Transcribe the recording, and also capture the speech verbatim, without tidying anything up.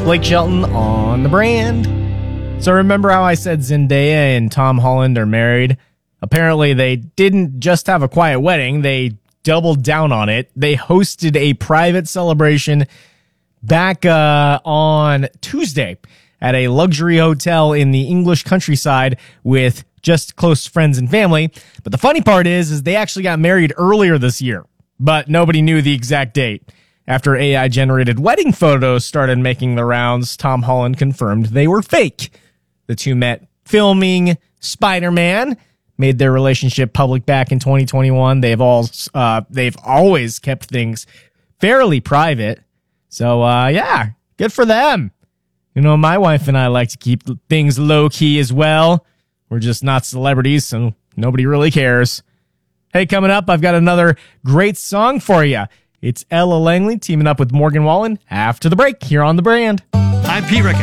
Blake Shelton on the Brand. So remember how I said Zendaya and Tom Holland are married? Apparently they didn't just have a quiet wedding, they doubled down on it. They hosted a private celebration back uh, on Tuesday at a luxury hotel in the English countryside with just close friends and family. But the funny part is, is they actually got married earlier this year, but nobody knew the exact date. After A I-generated wedding photos started making the rounds, Tom Holland confirmed they were fake. The two met filming Spider-Man, made their relationship public back in twenty twenty-one. They've all, uh, they've always kept things fairly private. So, uh, yeah, good for them. You know, my wife and I like to keep things low-key as well. We're just not celebrities, so nobody really cares. Hey, coming up, I've got another great song for you. It's Ella Langley teaming up with Morgan Wallen after the break here on The Brand. I'm Pete Rickett.